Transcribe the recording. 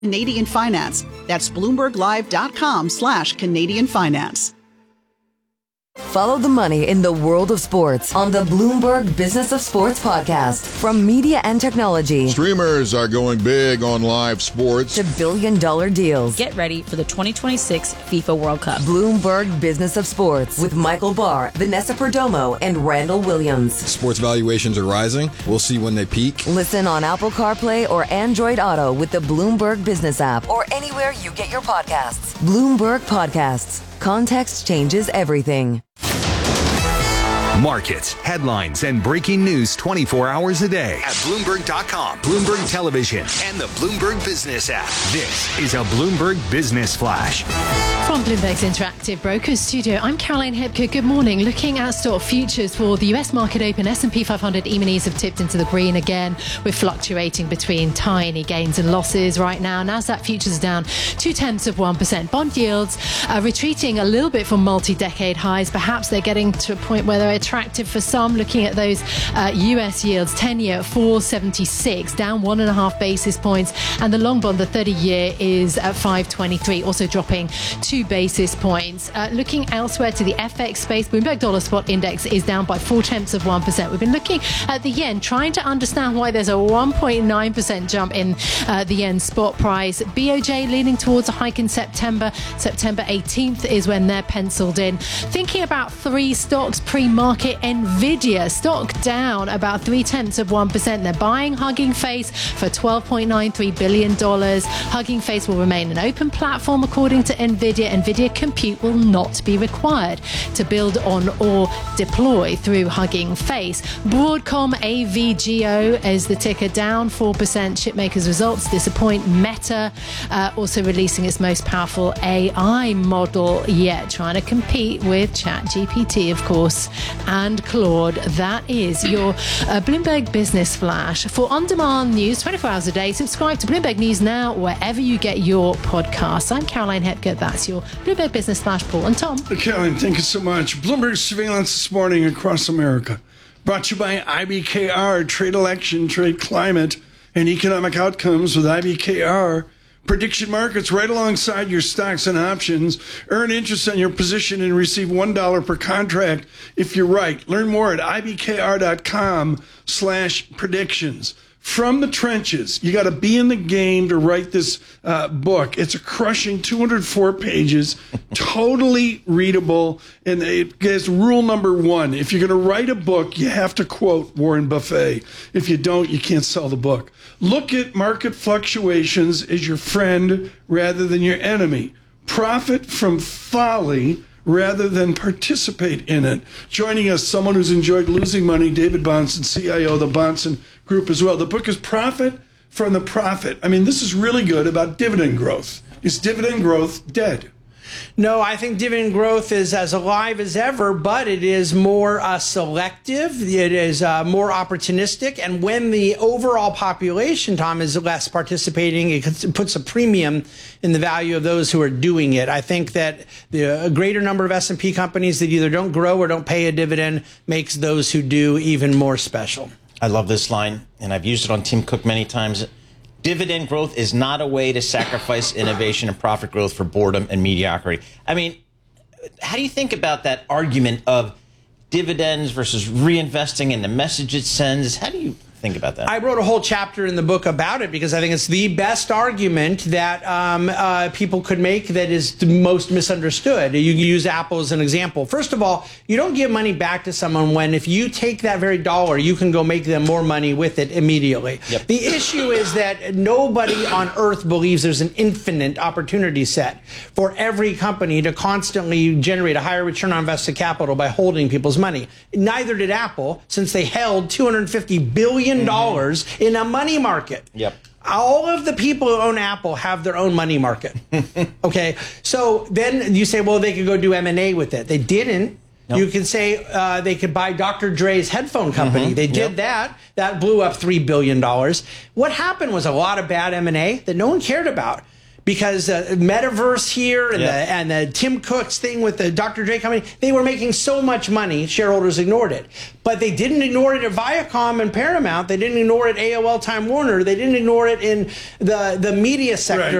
Canadian Finance. That's BloombergLive.com/Canadian Finance. Follow the money in the world of sports on the Bloomberg Business of Sports podcast. From media and technology, streamers are going big on live sports, to billion-dollar deals. Get ready for the 2026 FIFA World Cup. Bloomberg Business of Sports with Michael Barr, Vanessa Perdomo, and Randall Williams. Sports valuations are rising. We'll see when they peak. Listen on Apple CarPlay or Android Auto with the Bloomberg Business app or anywhere you get your podcasts. Bloomberg Podcasts. Context changes everything. Markets, headlines, and breaking news 24 hours a day at Bloomberg.com, Bloomberg Television, and the Bloomberg Business app. This is a Bloomberg Business Flash. From Bloomberg's Interactive Brokers Studio, I'm Caroline Hepker. Good morning. Looking at stock futures for the US market open, S&P 500 E-minis have tipped into the green again. We're fluctuating between tiny gains and losses right now. Nasdaq futures are down 0.2%. Bond yields are retreating a little bit from multi-decade highs. Perhaps they're getting to a point where they're attractive for some. Looking at those US yields, 10-year at 4.76, down 1.5 basis points. And the long bond, the 30-year, is at 5.23, also dropping 2 basis points. Looking elsewhere to the FX space, Bloomberg Dollar Spot Index is down by 0.4%. We've been looking at the yen, trying to understand why there's a 1.9% jump in the yen spot price. BOJ leaning towards a hike in September. September 18th is when they're penciled in. Thinking about three stocks pre-market, Nvidia stock down about 0.3%. They're buying Hugging Face for $12.93 billion. Hugging Face will remain an open platform according to Nvidia. Nvidia Compute will not be required to build on or deploy through Hugging Face. Broadcom AVGO is the ticker, down 4%. Chipmakers results disappoint. Meta also releasing its most powerful AI model yet, trying to compete with ChatGPT, of course, and Claude. That is your Bloomberg Business Flash. For on-demand news 24 hours a day, subscribe to Bloomberg News Now wherever you get your podcasts. I'm Caroline Hepker. That's your Bloomberg Business Flash. Paul and Tom. Caroline, thank you so much. Bloomberg surveillance this morning across America. Brought to you by IBKR, Trade Election, Trade Climate, and Economic Outcomes with IBKR. Prediction markets right alongside your stocks and options. Earn interest on your position and receive $1 per contract if you're right. Learn more at ibkr.com/predictions. From the trenches, you got to be in the game to write this book. It's a crushing 204 pages, totally readable, and it has rule number 1. If you're going to write a book, you have to quote Warren Buffett. If you don't, you can't sell the book. Look at market fluctuations as your friend rather than your enemy. Profit from folly rather than participate in it. Joining us, someone who's enjoyed losing money, David Bahnsen, CIO of the Bahnsen Group as well. The book is Profit from the Profit. I mean, this is really good about dividend growth. Is dividend growth dead? No, I think dividend growth is as alive as ever, but it is more selective. It is more opportunistic. And when the overall population, Tom, is less participating, it puts a premium in the value of those who are doing it. I think that a greater number of S&P companies that either don't grow or don't pay a dividend makes those who do even more special. I love this line, and I've used it on Tim Cook many times. Dividend growth is not a way to sacrifice innovation and profit growth for boredom and mediocrity. I mean, how do you think about that argument of dividends versus reinvesting and the message it sends? How do you think about that? I wrote a whole chapter in the book about it because I think it's the best argument that people could make that is the most misunderstood. You can use Apple as an example. First of all, you don't give money back to someone when if you take that very dollar, you can go make them more money with it immediately. Yep. The issue is that nobody on earth believes there's an infinite opportunity set for every company to constantly generate a higher return on invested capital by holding people's money. Neither did Apple, since they held $250 billion in a money market. Yep. All of the people who own Apple have their own money market. Okay, so then you say, well, they could go do M&A with it. They didn't. Nope. You can say they could buy Dr. Dre's headphone company. They did that. That blew up $3 billion. What happened was a lot of bad M&A that no one cared about. because Metaverse here and the Tim Cook's thing with the Dr. Dre company, they were making so much money, shareholders ignored it. But they didn't ignore it at Viacom and Paramount. They didn't ignore it at AOL Time Warner. They didn't ignore it in the media sector.